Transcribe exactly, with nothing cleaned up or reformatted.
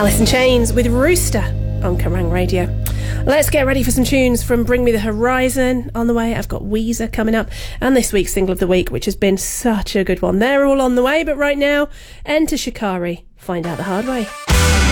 Alice in Chains with Rooster on Kerrang Radio. Let's get ready for some tunes from Bring Me the Horizon. On the way, I've got Weezer coming up, and this week's single of the week, which has been such a good one. They're all on the way, but right now, enter Shikari. Find out the hard way.